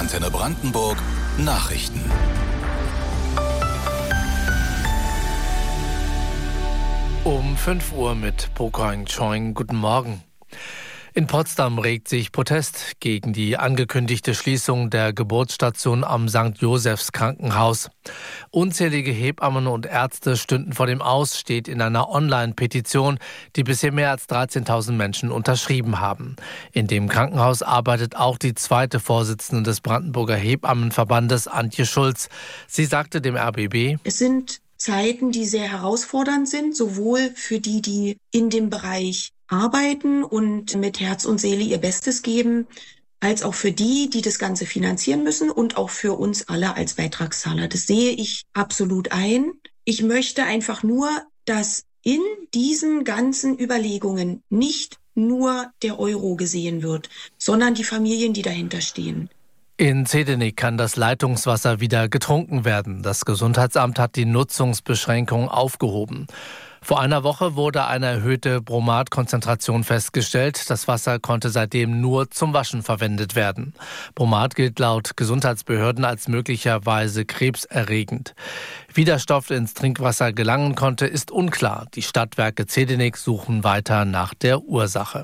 Antenne Brandenburg Nachrichten. Um 5 Uhr mit Pokang Choing. Guten Morgen. In Potsdam regt sich Protest gegen die angekündigte Schließung der Geburtsstation am St. Josephs Krankenhaus. Unzählige Hebammen und Ärzte stünden vor dem Aus, steht in einer Online-Petition, die bisher mehr als 13.000 Menschen unterschrieben haben. In dem Krankenhaus arbeitet auch die zweite Vorsitzende des Brandenburger Hebammenverbandes, Antje Schulz. Sie sagte dem RBB: Es sind Zeiten, die sehr herausfordernd sind, sowohl für die, die in dem Bereich arbeiten und mit Herz und Seele ihr Bestes geben, als auch für die, die das Ganze finanzieren müssen und auch für uns alle als Beitragszahler. Das sehe ich absolut ein. Ich möchte einfach nur, dass in diesen ganzen Überlegungen nicht nur der Euro gesehen wird, sondern die Familien, die dahinter stehen. In Zehdenick kann das Leitungswasser wieder getrunken werden. Das Gesundheitsamt hat die Nutzungsbeschränkung aufgehoben. Vor einer Woche wurde eine erhöhte Bromatkonzentration festgestellt. Das Wasser konnte seitdem nur zum Waschen verwendet werden. Bromat gilt laut Gesundheitsbehörden als möglicherweise krebserregend. Wie der Stoff ins Trinkwasser gelangen konnte, ist unklar. Die Stadtwerke Zehdenick suchen weiter nach der Ursache.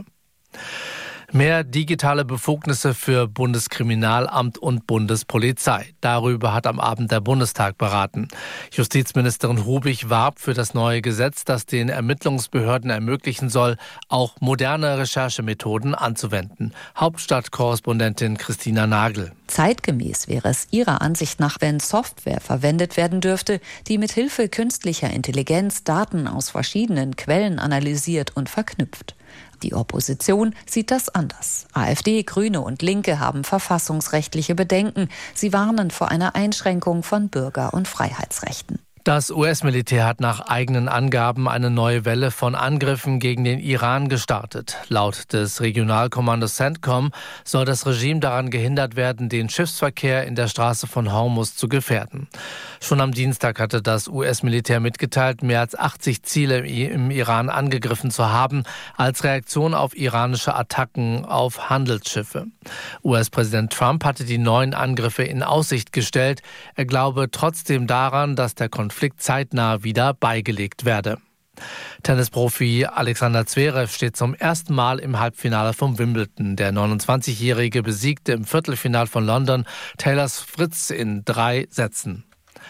Mehr digitale Befugnisse für Bundeskriminalamt und Bundespolizei. Darüber hat am Abend der Bundestag beraten. Justizministerin Hubig warb für das neue Gesetz, das den Ermittlungsbehörden ermöglichen soll, auch moderne Recherchemethoden anzuwenden. Hauptstadtkorrespondentin Christina Nagel. Zeitgemäß wäre es ihrer Ansicht nach, wenn Software verwendet werden dürfte, die mit Hilfe künstlicher Intelligenz Daten aus verschiedenen Quellen analysiert und verknüpft. Die Opposition sieht das anders. AfD, Grüne und Linke haben verfassungsrechtliche Bedenken. Sie warnen vor einer Einschränkung von Bürger- und Freiheitsrechten. Das US-Militär hat nach eigenen Angaben eine neue Welle von Angriffen gegen den Iran gestartet. Laut des Regionalkommandos CENTCOM soll das Regime daran gehindert werden, den Schiffsverkehr in der Straße von Hormuz zu gefährden. Schon am Dienstag hatte das US-Militär mitgeteilt, mehr als 80 Ziele im Iran angegriffen zu haben, als Reaktion auf iranische Attacken auf Handelsschiffe. US-Präsident Trump hatte die neuen Angriffe in Aussicht gestellt. Er glaube trotzdem daran, dass der Konflikt zeitnah wieder beigelegt werde. Tennisprofi Alexander Zverev steht zum ersten Mal im Halbfinale von Wimbledon. Der 29-Jährige besiegte im Viertelfinale von London Taylor Fritz in 3 Sätzen.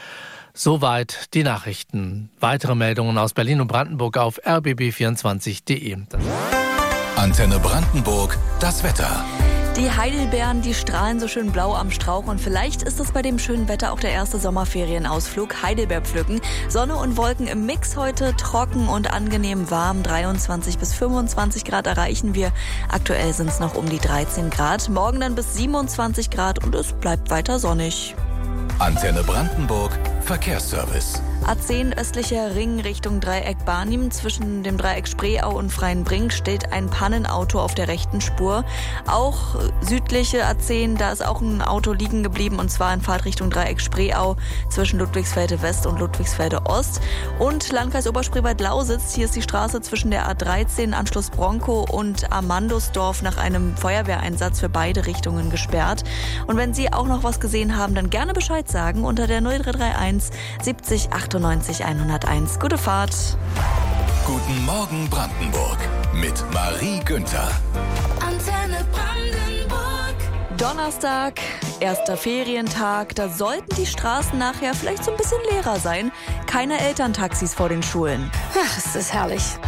Soweit die Nachrichten. Weitere Meldungen aus Berlin und Brandenburg auf rbb24.de. Antenne Brandenburg, das Wetter. Die Heidelbeeren, die strahlen so schön blau am Strauch und vielleicht ist das bei dem schönen Wetter auch der erste Sommerferienausflug. Heidelbeer pflücken. Sonne und Wolken im Mix heute, trocken und angenehm warm. 23 bis 25 Grad erreichen wir. Aktuell sind es noch um die 13 Grad. Morgen dann bis 27 Grad und es bleibt weiter sonnig. Antenne Brandenburg, Verkehrsservice. A10 östlicher Ring Richtung Dreieck Barnim. Zwischen dem Dreieck Spreeau und Freienbrink steht ein Pannenauto auf der rechten Spur. Auch südliche A10, da ist auch ein Auto liegen geblieben und zwar in Fahrtrichtung Dreieck Spreeau zwischen Ludwigsfelde West und Ludwigsfelde Ost. Und Landkreis Oberspreewald-Lausitz, hier ist die Straße zwischen der A13 Anschluss Bronkow und Amandusdorf nach einem Feuerwehreinsatz für beide Richtungen gesperrt. Und wenn Sie auch noch was gesehen haben, dann gerne Bescheid sagen unter der 0331 70 98 101. Gute Fahrt. Guten Morgen Brandenburg mit Marie Günther. Antenne Brandenburg. Donnerstag, erster Ferientag. Da sollten die Straßen nachher vielleicht so ein bisschen leerer sein. Keine Elterntaxis vor den Schulen. Ach, ist das herrlich.